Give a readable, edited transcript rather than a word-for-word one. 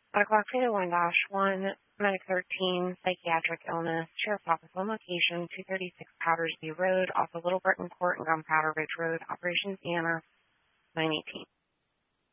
At o'clock 1-1, Medic 13, psychiatric illness, Sheriff's Office on location, 236 Powdersby Road, off of Little Britain Court and Gunpowder Ridge Road, Operations EMS 918.